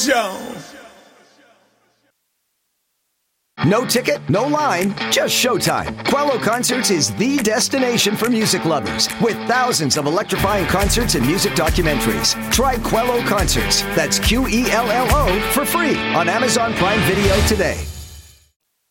Show. No ticket, no line, just showtime. Quello Concerts is the destination for music lovers, with thousands of electrifying concerts and music documentaries. Try Quello Concerts, that's Quello, for free on Amazon Prime Video today.